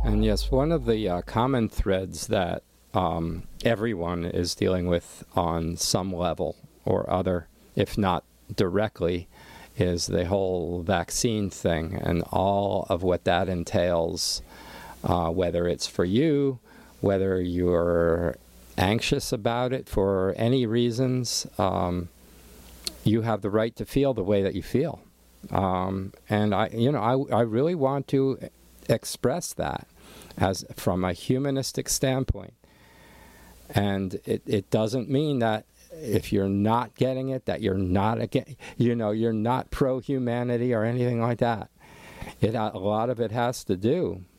And yes, one of the common threads that everyone is dealing with on some level or other, if not directly, is the whole vaccine thing and all of what that entails, whether it's for you, whether you're anxious about it for any reasons. You have the right to feel the way that you feel. And I really want to express that as from a humanistic standpoint. And it doesn't mean that if you're not getting it, that you're not you're not pro-humanity or anything like that. A lot of it has to do